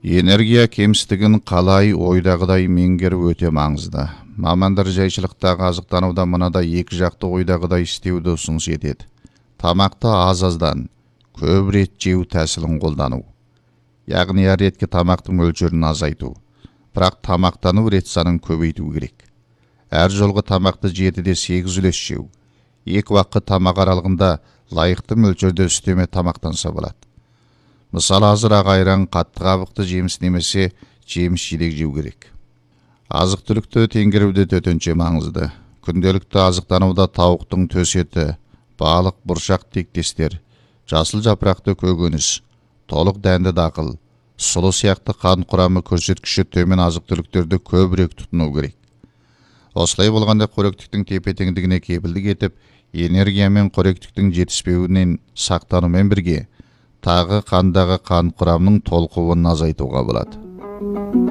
Энергия кемістігін қалай ойдағыдай меңгеріп өте маңызды. Мамандар жайшылықтағы азықтануда мынадай екі жақты ойдағыдай істеуді ұсыныс етеді. Тамақты аз-аздан көп рет жеу тәсілін қолдану. Яғни әр ретке тамақтың мөлшерін азайту. Бірақ тамақтану рет санын көбейту керек. Әр жолғы тамақты 7-де 8 үлес жеу. Екі уақыт тамақ аралығында лайықты мөлшерде үстеме тамақтанса болады. Мысалы, азырақ айран, қатты қабықты жеміс немесе жеміс жидек жеу керек. Азық-түлікті теңгеруде төтенше маңызды. Күнделікті азықтануда тауықтың төс еті, балық, бұршақ тектестер, жасыл жапырақты көкөніс, толық дәнді дақыл, сұлы сияқты қан құрамы көрсеткіші төмен азық-түліктерді көбірек тұтыну керек. Осылай болғанда қоректіктің тепе-теңдігіне кепілдік етіп, энергия мен қоректіктің жетіспеуінен сақтанумен бірге тағы қандағы қан құрамының толқуын азайтуға болады.